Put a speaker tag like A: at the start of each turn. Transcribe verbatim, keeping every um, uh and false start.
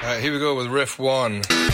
A: All right, here we go with riff one.